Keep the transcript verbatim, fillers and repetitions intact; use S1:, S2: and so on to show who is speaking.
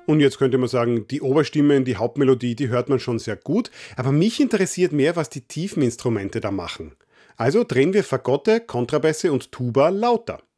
S1: Und jetzt könnte man sagen, die Oberstimmen, die Hauptmelodie, die hört man schon sehr gut. Aber mich interessiert mehr, was die tiefen Instrumente da machen. Also drehen wir Fagotte, Kontrabässe und Tuba lauter.